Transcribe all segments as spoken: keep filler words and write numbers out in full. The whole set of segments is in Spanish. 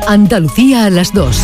Andalucía a las dos.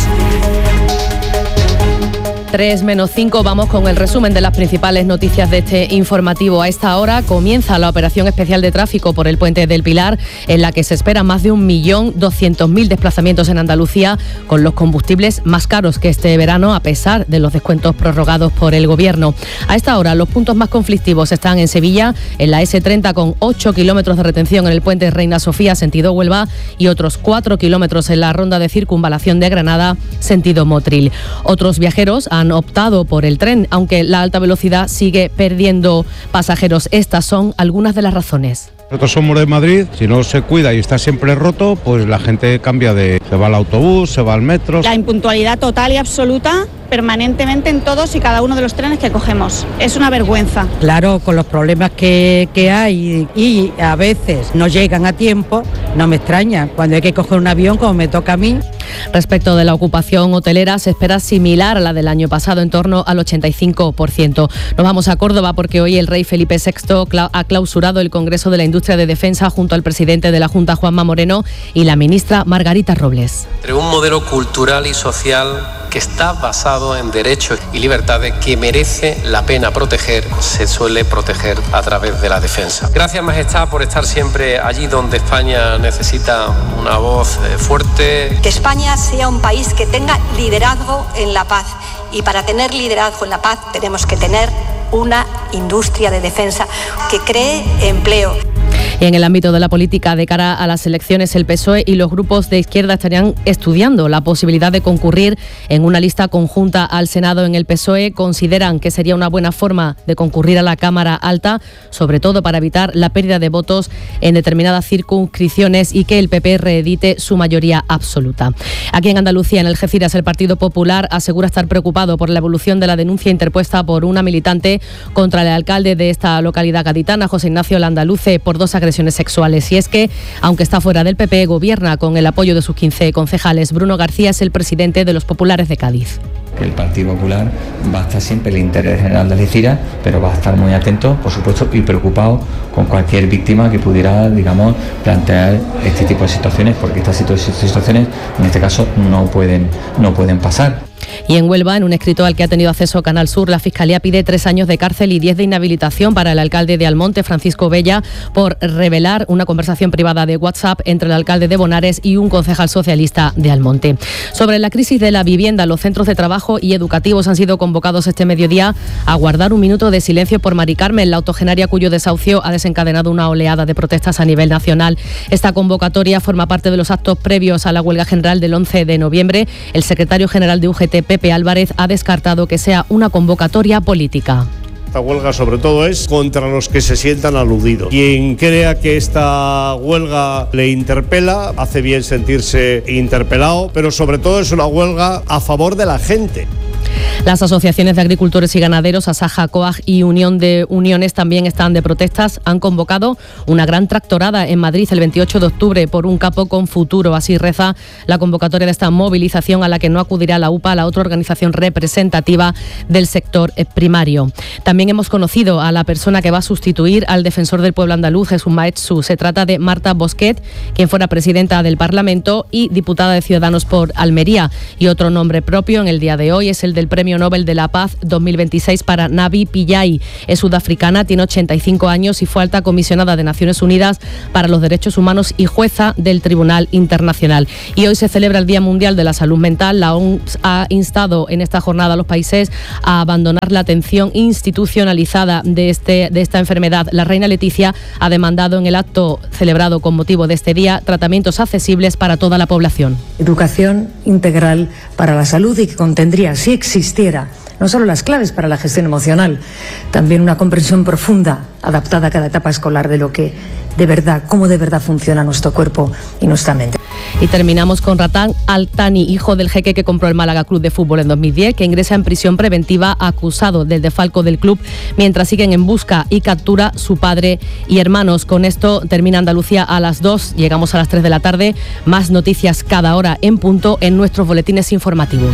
tres menos cinco, vamos con el resumen de las principales noticias de este informativo. A esta hora comienza la operación especial de tráfico por el Puente del Pilar, en la que se espera más de un millón doscientos mil desplazamientos en Andalucía, con los combustibles más caros que este verano, a pesar de los descuentos prorrogados por el Gobierno. A esta hora, los puntos más conflictivos están en Sevilla, en la ese treinta, con ocho kilómetros de retención en el Puente Reina Sofía, sentido Huelva, y otros cuatro kilómetros en la ronda de circunvalación de Granada, sentido Motril. Otros viajeros han han optado por el tren, aunque la alta velocidad sigue perdiendo pasajeros. Estas son algunas de las razones. Nosotros somos de Madrid, si no se cuida y está siempre roto, pues la gente cambia de... se va al autobús, se va al metro. La impuntualidad total y absoluta permanentemente en todos y cada uno de los trenes que cogemos. Es una vergüenza. Claro, con los problemas que, que hay y a veces no llegan a tiempo, no me extraña. Cuando hay que coger un avión, como me toca a mí. Respecto de la ocupación hotelera, se espera similar a la del año pasado, en torno al ochenta y cinco por ciento. Nos vamos a Córdoba porque hoy el rey Felipe sexto ha clausurado el Congreso de la Industria de Defensa junto al presidente de la Junta, Juanma Moreno, y la ministra Margarita Robles. Entre un modelo cultural y social que está basado en derechos y libertades que merece la pena proteger, se suele proteger a través de la defensa. Gracias, Majestad, por estar siempre allí donde España necesita una voz fuerte. Que España sea un país que tenga liderazgo en la paz, y para tener liderazgo en la paz tenemos que tener una industria de defensa que cree empleo. Y en el ámbito de la política, de cara a las elecciones, el P S O E y los grupos de izquierda estarían estudiando la posibilidad de concurrir en una lista conjunta al Senado. En el P S O E consideran que sería una buena forma de concurrir a la Cámara Alta, sobre todo para evitar la pérdida de votos en determinadas circunscripciones y que el P P reedite su mayoría absoluta. Aquí en Andalucía, en Algeciras, el Partido Popular asegura estar preocupado por la evolución de la denuncia interpuesta por una militante contra el alcalde de esta localidad gaditana, José Ignacio Landaluce, por dos agresiones sexuales. Y es que, aunque está fuera del P P, gobierna con el apoyo de sus quince concejales. Bruno García es el presidente de los populares de Cádiz. El Partido Popular va a estar siempre el interés general de Algeciras, pero va a estar muy atento, por supuesto, y preocupado con cualquier víctima que pudiera, digamos, plantear este tipo de situaciones, porque estas situaciones, en este caso, no pueden, no pueden pasar. Y en Huelva, en un escrito al que ha tenido acceso Canal Sur, la Fiscalía pide tres años de cárcel y diez de inhabilitación para el alcalde de Almonte, Francisco Bella, por revelar una conversación privada de WhatsApp entre el alcalde de Bonares y un concejal socialista de Almonte. Sobre la crisis de la vivienda, los centros de trabajo y educativos han sido convocados este mediodía a guardar un minuto de silencio por Mari Carmen, la octogenaria cuyo desahucio ha desencadenado una oleada de protestas a nivel nacional. Esta convocatoria forma parte de los actos previos a la huelga general del once de noviembre. El secretario general de U G T, Pepe Álvarez, ha descartado que sea una convocatoria política. Esta huelga sobre todo es contra los que se sientan aludidos. Quien crea que esta huelga le interpela, hace bien sentirse interpelado, pero sobre todo es una huelga a favor de la gente. Las asociaciones de agricultores y ganaderos, Asaja, COAG y Unión de Uniones también están de protestas. Han convocado una gran tractorada en Madrid el veintiocho de octubre por un capo con futuro. Así reza la convocatoria de esta movilización, a la que no acudirá la U P A, la otra organización representativa del sector primario. También hemos conocido a la persona que va a sustituir al defensor del pueblo andaluz, Jesús Maetsu. Se trata de Marta Bosquet, quien fuera presidenta del Parlamento y diputada de Ciudadanos por Almería. Y otro nombre propio en el día de hoy es el del Premio Nobel de la Paz dos mil veintiséis para Navi Pillay. Es sudafricana, tiene ochenta y cinco años y fue alta comisionada de Naciones Unidas para los Derechos Humanos y jueza del Tribunal Internacional. Y hoy se celebra el Día Mundial de la Salud Mental. La O M S ha instado en esta jornada a los países a abandonar la atención institucionalizada de, este, de esta enfermedad. La reina Leticia ha demandado en el acto celebrado con motivo de este día tratamientos accesibles para toda la población. Educación integral para la salud, y que contendría, si existiera, no solo las claves para la gestión emocional, también una comprensión profunda, adaptada a cada etapa escolar, de lo que de verdad, cómo de verdad funciona nuestro cuerpo y nuestra mente. Y terminamos con Ratán Altani, hijo del jeque que compró el Málaga Club de Fútbol en dos mil diez, que ingresa en prisión preventiva acusado del desfalco del club, mientras siguen en busca y captura su padre y hermanos. Con esto termina Andalucía a las dos, llegamos a las tres de la tarde. Más noticias cada hora en punto en nuestros boletines informativos.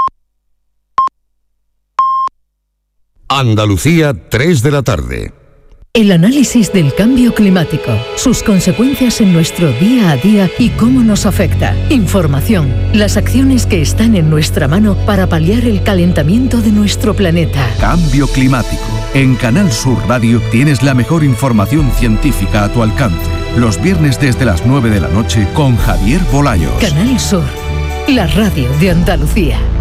Andalucía, tres de la tarde. El análisis del cambio climático, sus consecuencias en nuestro día a día y cómo nos afecta. Información, las acciones que están en nuestra mano para paliar el calentamiento de nuestro planeta. Cambio climático. En Canal Sur Radio tienes la mejor información científica a tu alcance. Los viernes desde las nueve de la noche con Javier Bolaños. Canal Sur, la radio de Andalucía.